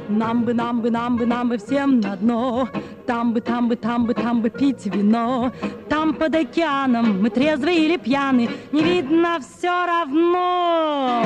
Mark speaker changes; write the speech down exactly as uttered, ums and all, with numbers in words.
Speaker 1: Нам бы, нам бы, нам бы, нам бы всем на дно. Там бы, там бы, там бы, там бы пить вино. Там под океаном мы трезвы или пьяны, не видно все равно.